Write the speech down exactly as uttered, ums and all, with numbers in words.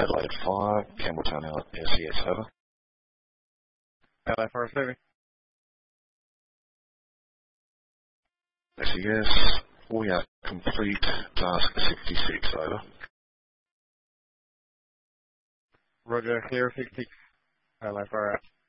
Adelaide five, Campbelltown S E S, over. Adelaide five receiving. S E S, we are complete, task sixty-six, over. Roger, clear sixty-six. Adelaide five out.